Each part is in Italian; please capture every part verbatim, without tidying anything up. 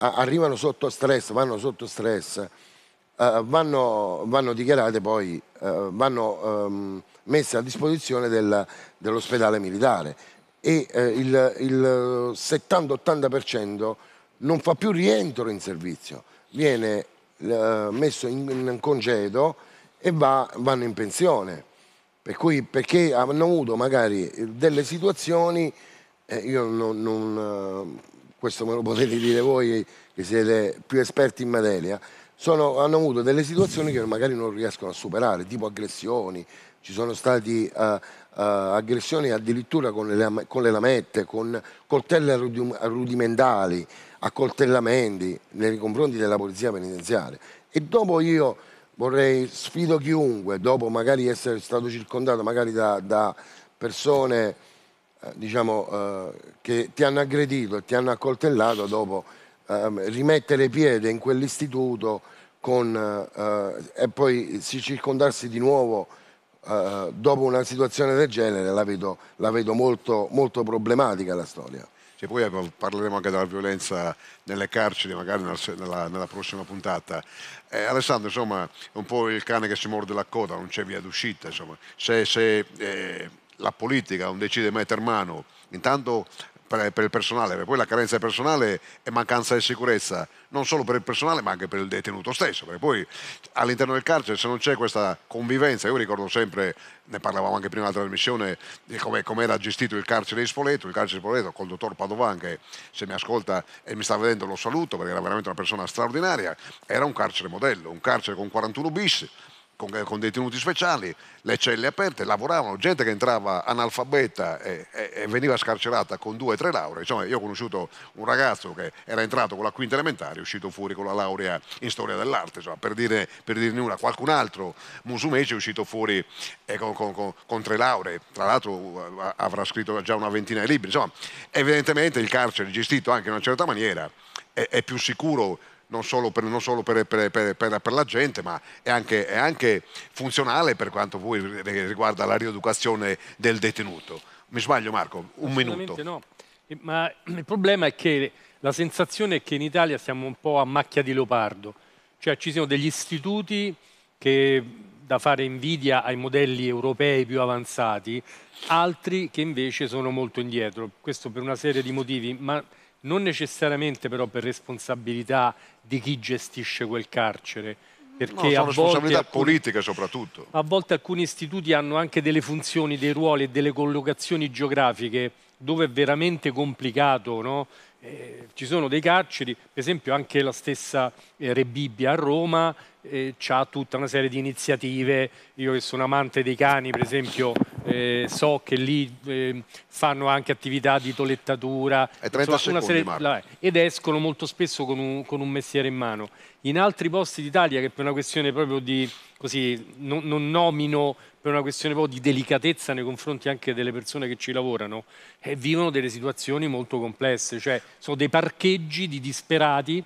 arrivano sotto stress, vanno sotto stress, Uh, vanno, vanno dichiarate poi, uh, vanno um, messe a disposizione del, dell'ospedale militare e uh, il, il settanta ottanta per cento non fa più rientro in servizio, viene uh, messo in, in congedo e va, vanno in pensione, per cui, perché hanno avuto magari delle situazioni, eh, io non, non, uh, questo me lo potete dire voi che siete più esperti in materia. Sono, hanno avuto delle situazioni che magari non riescono a superare, tipo aggressioni, ci sono stati uh, uh, aggressioni addirittura con le, con le lamette, con coltelli rudimentali, accoltellamenti nei confronti della polizia penitenziaria. E dopo io vorrei, sfido chiunque, dopo magari essere stato circondato magari da, da persone eh, diciamo, eh, che ti hanno aggredito e ti hanno accoltellato, dopo rimettere piede in quell'istituto con, eh, e poi si circondarsi di nuovo eh, dopo una situazione del genere, la vedo, la vedo molto, molto problematica la storia. Che poi parleremo anche della violenza nelle carceri, magari nella, nella prossima puntata. Eh, Alessandro, insomma, è un po' il cane che si morde la coda, non c'è via d'uscita. Se, se eh, la politica non decide di mettere mano, intanto per, per il personale, perché poi la carenza di personale è mancanza di sicurezza, non solo per il personale ma anche per il detenuto stesso, perché poi all'interno del carcere se non c'è questa convivenza, io ricordo sempre, ne parlavamo anche prima della trasmissione, di come com era gestito il carcere di Spoleto, il carcere di Spoleto col dottor Padovan, che se mi ascolta e mi sta vedendo lo saluto perché era veramente una persona straordinaria, era un carcere modello, un carcere con quarantuno bis, Con, con detenuti speciali, le celle aperte, lavoravano, gente che entrava analfabeta e, e, e veniva scarcerata con due o tre lauree. Insomma, io ho conosciuto un ragazzo che era entrato con la quinta elementare, è uscito fuori con la laurea in storia dell'arte, per, dire, per dirne una. Qualcun altro musumeci è uscito fuori eh, con, con, con, con tre lauree, tra l'altro avrà scritto già una ventina di libri. Insomma, evidentemente il carcere gestito anche in una certa maniera è, è più sicuro, non solo, per, non solo per, per, per, per la gente, ma è anche, è anche funzionale per quanto poi riguarda la rieducazione del detenuto. Mi sbaglio, Marco? Un minuto. No, ma il problema è che la sensazione è che in Italia siamo un po' a macchia di leopardo, cioè ci sono degli istituti che da fare invidia ai modelli europei più avanzati, altri che invece sono molto indietro, questo per una serie di motivi, ma non necessariamente però per responsabilità di chi gestisce quel carcere, perché no, sono a responsabilità volte alcuni, politiche soprattutto. A volte alcuni istituti hanno anche delle funzioni, dei ruoli e delle collocazioni geografiche dove è veramente complicato, no? Eh, ci sono dei carceri, per esempio anche la stessa eh, Re Bibbia a Roma eh, ha tutta una serie di iniziative. Io che sono amante dei cani, per esempio, eh, so che lì eh, fanno anche attività di tolettatura, insomma, secondi, una serie, la, ed escono molto spesso con un, con un mestiere in mano. In altri posti d'Italia, che per una questione proprio di, così, non, non nomino, per una questione proprio di delicatezza nei confronti anche delle persone che ci lavorano, eh, vivono delle situazioni molto complesse, cioè sono dei parcheggi di disperati,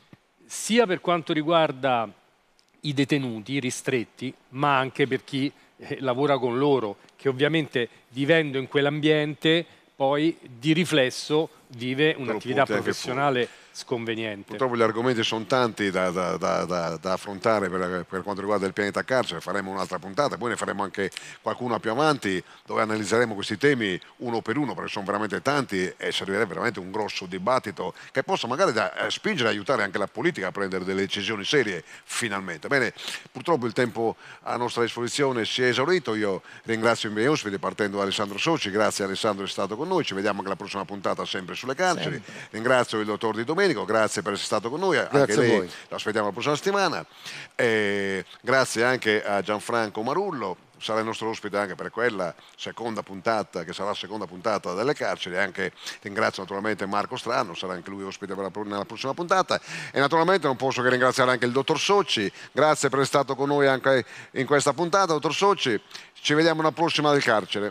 sia per quanto riguarda i detenuti ristretti, ma anche per chi eh, lavora con loro, che ovviamente vivendo in quell'ambiente poi di riflesso vive un'attività professionale sconveniente. Purtroppo gli argomenti sono tanti da, da, da, da, da affrontare per, per quanto riguarda il pianeta carcere, faremo un'altra puntata, poi ne faremo anche qualcuna più avanti dove analizzeremo questi temi uno per uno, perché sono veramente tanti e servirebbe veramente un grosso dibattito che possa magari da, eh, spingere e aiutare anche la politica a prendere delle decisioni serie finalmente. Bene, purtroppo il tempo a nostra disposizione si è esaurito, io ringrazio i miei ospiti partendo da Alessandro Soci, grazie Alessandro è stato con noi, ci vediamo anche la prossima puntata sempre sulle carceri, sempre. Ringrazio il dottor Di Domenico, grazie per essere stato con noi, grazie anche lei, a voi. lo aspettiamo la prossima settimana, e grazie anche a Gianfranco Marullo, sarà il nostro ospite anche per quella seconda puntata, che sarà la seconda puntata delle carceri, e anche ringrazio naturalmente Marco Strano, sarà anche lui ospite per la, nella prossima puntata, e naturalmente non posso che ringraziare anche il dottor Soci, grazie per essere stato con noi anche in questa puntata, dottor Soci, ci vediamo alla prossima del carcere.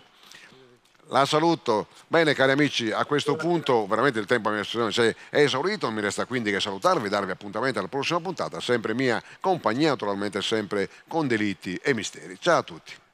La saluto. Bene cari amici, a questo punto veramente il tempo a mia disposizione è esaurito, non mi resta quindi che salutarvi, darvi appuntamento alla prossima puntata, sempre mia compagnia, naturalmente sempre con delitti e misteri. Ciao a tutti.